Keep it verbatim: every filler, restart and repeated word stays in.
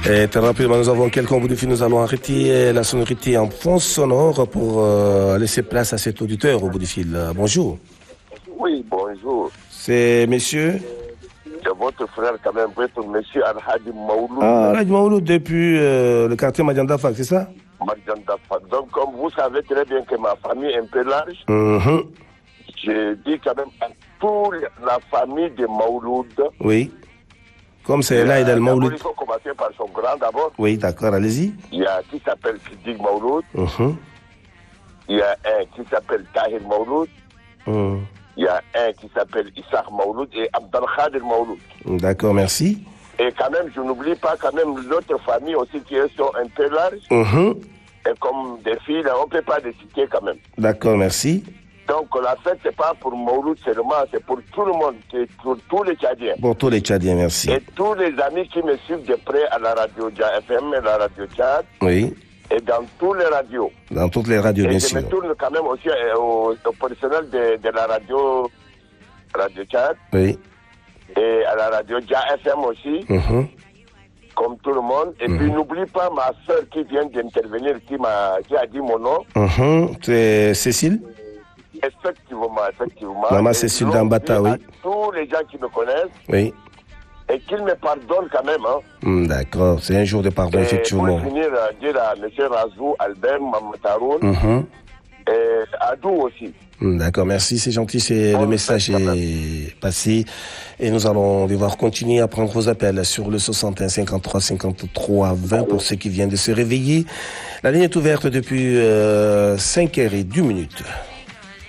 Et très rapidement, nous avons quelqu'un au bout du fil. Nous allons arrêter la sonorité en fond sonore pour euh, laisser place à cet auditeur au bout du fil. Euh, bonjour. Oui, bonjour. C'est monsieur C'est votre frère quand même, votre monsieur Al-Hadi Maouloud. Ah, Al-Hadi Maouloud depuis euh, le quartier Madiandafak, c'est ça? Madiandafak. Donc, comme vous savez très bien que ma famille est un peu large, mm-hmm. je dis quand même à toute la famille de Maouloud. Oui. Comme c'est là, il y a le Maouloud. Il faut commencer par son grand d'abord. Oui, d'accord, allez-y. Il y a qui s'appelle Siddiq Maouloud. Mm-hmm. Il y a un qui s'appelle Tahir Maouloud. Mm. Il y a un qui s'appelle Issaq Maouloud et Abdelkhadir Maouloud. D'accord, merci. Et quand même, je n'oublie pas quand même l'autre famille aussi qui sont un peu larges. Mm-hmm. Et comme des filles, on ne peut pas les citer quand même. D'accord, merci. Donc la fête, ce n'est pas pour Maouloud seulement, c'est pour tout le monde, pour tous les Tchadiens. Pour tous les Tchadiens, merci. Et tous les amis qui me suivent de près à la radio Dja F M et la radio Tchad. Oui. Et dans toutes les radios. Dans toutes les radios, et bien je sûr. Je me tourne quand même aussi au, au personnel de, de la radio, radio Tchad. Oui. Et à la radio Dja F M aussi. Mm-hmm. Comme tout le monde. Et mm-hmm. puis n'oublie pas ma soeur qui vient d'intervenir, qui, m'a, qui a dit mon nom. Mm-hmm. C'est Cécile? Effectivement, effectivement. Maman Cécile Dambata, oui. Tous les gens qui me connaissent. Oui. Et qu'ils me pardonnent quand même. Hein. Mm, d'accord, c'est un jour de pardon, et effectivement. Pour finir, dire à M. Razou, Albert, Mamataroun, mm-hmm. et Adou aussi. Mm, d'accord, merci, c'est gentil, c'est bon, le message est passé. Et nous allons devoir continuer à prendre vos appels sur le soixante et un cinquante-trois cinquante-trois vingt pour ceux qui viennent de se réveiller. La ligne est ouverte depuis euh, cinq heures et deux minutes.